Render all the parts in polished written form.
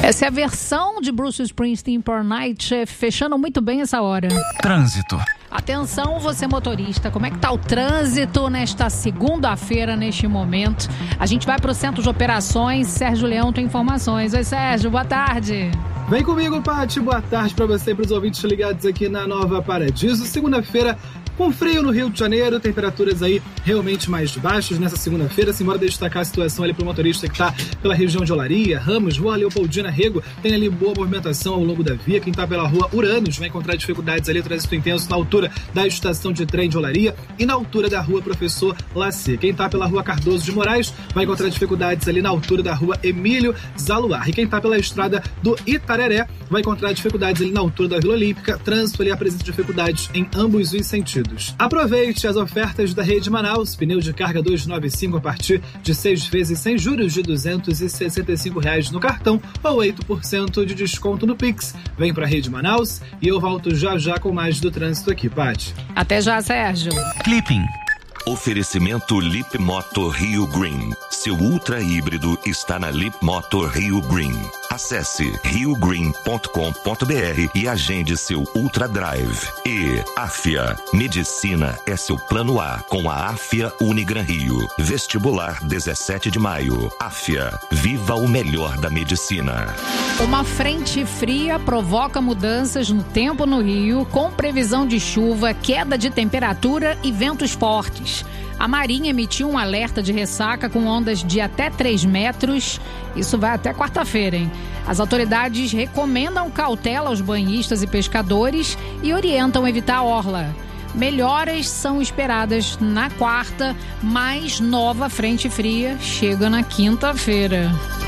Essa é a versão de Bruce Springsteen por Night, fechando muito bem essa hora. Trânsito. Atenção, você motorista, como é que tá o trânsito nesta segunda-feira, neste momento? A gente vai para o Centro de Operações. Sérgio Leão tem informações. Oi, Sérgio, boa tarde. Vem comigo, Paty. Boa tarde para você e para os ouvintes ligados aqui na Nova Paradiso. Segunda-feira com frio no Rio de Janeiro, temperaturas aí realmente mais baixas nessa segunda-feira. Simbora destacar a situação ali para o motorista que está pela região de Olaria, Ramos, Rua Leopoldina Rego, tem ali boa movimentação ao longo da via. Quem está pela Rua Uranos vai encontrar dificuldades ali, trânsito intenso na altura da estação de trem de Olaria e na altura da Rua Professor Lacer. Quem está pela Rua Cardoso de Moraes vai encontrar dificuldades ali na altura da Rua Emílio Zaluar. E quem está pela estrada do Itararé vai encontrar dificuldades ali na altura da Vila Olímpica. Trânsito ali apresenta dificuldades em ambos os sentidos. Aproveite as ofertas da Rede Manaus. Pneu de carga 295 a partir de 6 vezes sem juros de R$ 265 no cartão ou 8% de desconto no Pix. Vem pra Rede Manaus e eu volto já com mais do trânsito aqui, Paty. Até já, Sérgio. Clipping. Oferecimento Lip Moto Rio Green. Seu ultra híbrido está na Lip Moto Rio Green. Acesse riogreen.com.br e agende seu Ultra Drive. E Afia. Medicina é seu plano A com a Afia Unigran Rio. Vestibular 17 de maio. Afia. Viva o melhor da medicina. Uma frente fria provoca mudanças no tempo no Rio, com previsão de chuva, queda de temperatura e ventos fortes. A Marinha emitiu um alerta de ressaca com ondas de até 3 metros. Isso vai até quarta-feira, hein? As autoridades recomendam cautela aos banhistas e pescadores e orientam evitar a orla. Melhoras são esperadas na quarta, mas nova frente fria chega na quinta-feira.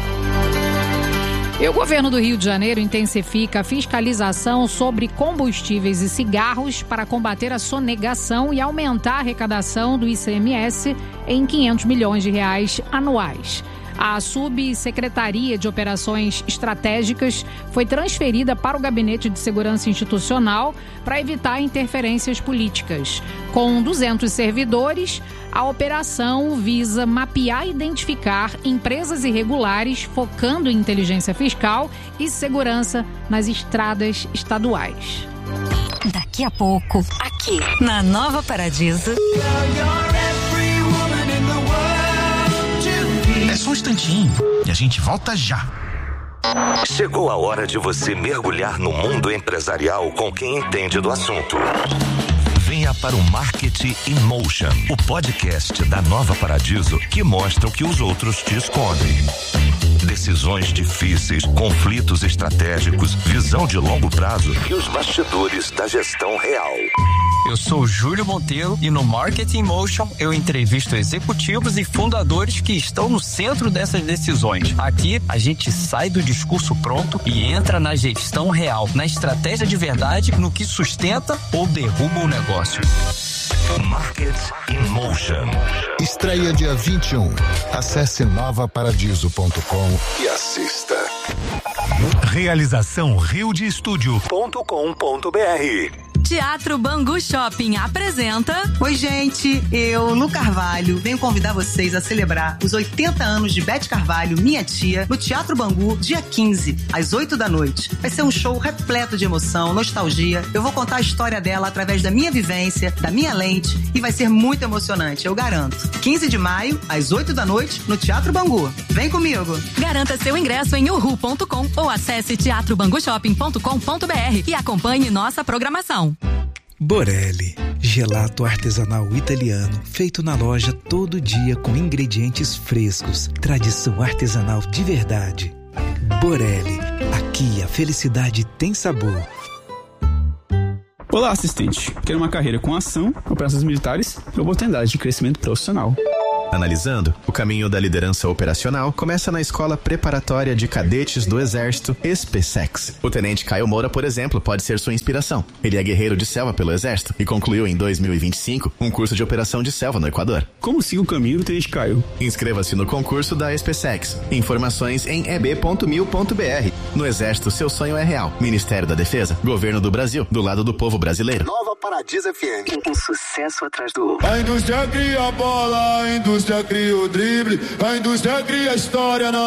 E o governo do Rio de Janeiro intensifica a fiscalização sobre combustíveis e cigarros para combater a sonegação e aumentar a arrecadação do ICMS em R$ 500 milhões anuais. A Subsecretaria de Operações Estratégicas foi transferida para o Gabinete de Segurança Institucional para evitar interferências políticas. Com 200 servidores, a operação visa mapear e identificar empresas irregulares, focando em inteligência fiscal e segurança nas estradas estaduais. Daqui a pouco, aqui na Nova Paradiso. É só um instantinho e a gente volta já. Chegou a hora de você mergulhar no mundo empresarial com quem entende do assunto. Venha para o Marketing in Motion, o podcast da Nova Paradiso que mostra o que os outros te escondem. Decisões difíceis, conflitos estratégicos, visão de longo prazo e os bastidores da gestão real. Eu sou Júlio Monteiro e no Marketing Motion eu entrevisto executivos e fundadores que estão no centro dessas decisões. Aqui a gente sai do discurso pronto e entra na gestão real, na estratégia de verdade, no que sustenta ou derruba o negócio. Market in Motion. Estreia dia 21. Acesse novaparadiso.com e assista. Realização riodestudio.com.br. Teatro Bangu Shopping apresenta... Oi, gente, eu, Lu Carvalho, venho convidar vocês a celebrar os 80 anos de Beth Carvalho, minha tia, no Teatro Bangu, dia 15, às 8 da noite. Vai ser um show repleto de emoção, nostalgia. Eu vou contar a história dela através da minha vivência, da minha lente, e vai ser muito emocionante, eu garanto. 15 de maio, às 8 da noite, no Teatro Bangu. Vem comigo! Garanta seu ingresso em uhu.com ou acesse teatrobangushopping.com.br e acompanhe nossa programação. Borelli, gelato artesanal italiano, feito na loja todo dia com ingredientes frescos, tradição artesanal de verdade. Borelli, aqui a felicidade tem sabor. Olá, assistente. Quero uma carreira com ação, operações militares e oportunidades de crescimento profissional. Analisando, o caminho da liderança operacional começa na Escola Preparatória de Cadetes do Exército, SPSEX. O tenente Caio Moura, por exemplo, pode ser sua inspiração. Ele é guerreiro de selva pelo Exército e concluiu em 2025 um curso de operação de selva no Equador. Como siga o caminho do tenente Caio? Inscreva-se no concurso da SPSEX. Informações em eb.mil.br. No Exército, seu sonho é real. Ministério da Defesa, Governo do Brasil, do lado do povo brasileiro. Nova Paradiso FM. Um sucesso atrás do outro. A indústria cria a bola, a indústria cria o drible, a indústria cria a história na